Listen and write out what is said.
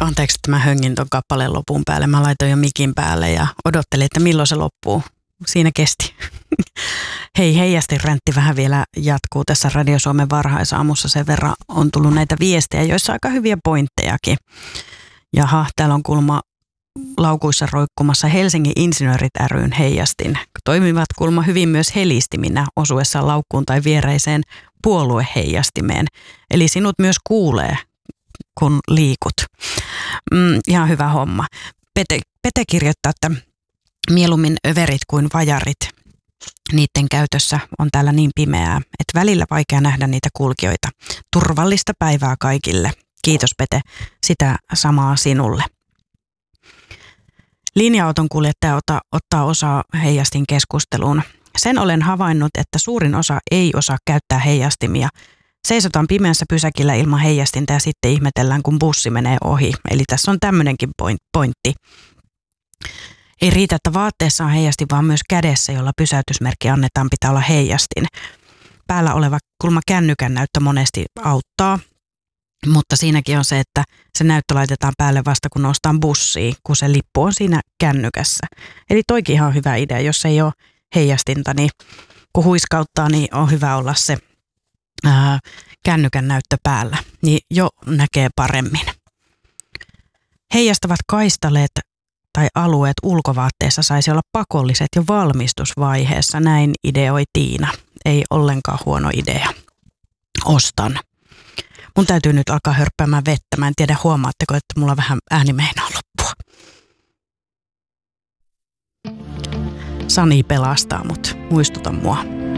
Anteeksi, että mä höngin ton kappaleen lopun päälle. Mä laitoin jo mikin päälle ja odottelin, että milloin se loppuu. Siinä kesti. Hei, heijastinräntti vähän vielä jatkuu tässä Radio Suomen varhaisaamussa. Sen verran on tullut näitä viestejä, joissa aika hyviä pointtejakin. Jaha, täällä on kulma laukuissa roikkumassa Helsingin Insinöörit ry:n heijastin. Toimivat kulma hyvin myös helistiminä osuessaan laukkuun tai viereiseen puolueheijastimeen. Eli sinut myös kuulee, kun liikut. Ihan hyvä homma. Pete kirjoittaa, että mieluummin överit kuin vajarit. Niiden käytössä on täällä niin pimeää, että välillä vaikea nähdä niitä kulkijoita. Turvallista päivää kaikille. Kiitos Pete, sitä samaa sinulle. Linja-auton kuljettaja ottaa osaa heijastin keskusteluun. Sen olen havainnut, että suurin osa ei osaa käyttää heijastimia. Seisotaan pimeässä pysäkillä ilman heijastinta ja sitten ihmetellään, kun bussi menee ohi. Eli tässä on tämmöinenkin pointti. Ei riitä, että vaatteessa on heijastin, vaan myös kädessä, jolla pysäytysmerkki annetaan, pitää olla heijastin. Päällä oleva kulma kännykän näyttö monesti auttaa, mutta siinäkin on se, että se näyttö laitetaan päälle vasta kun noustaan bussiin, kun se lippu on siinä kännykässä. Eli toikin ihan hyvä idea, jos ei ole heijastinta, niin kun huiskauttaa, niin on hyvä olla se kännykän näyttö päällä, niin jo näkee paremmin. Heijastavat kaistaleet tai alueet ulkovaatteessa saisi olla pakolliset jo valmistusvaiheessa, näin ideoi Tiina. Ei ollenkaan huono idea. Ostan. Mun täytyy nyt alkaa hörppäämään vettä. Mä en tiedä, huomaatteko, että mulla vähän ääni meinaa loppua. Sani pelastaa mut. Muistuta mua.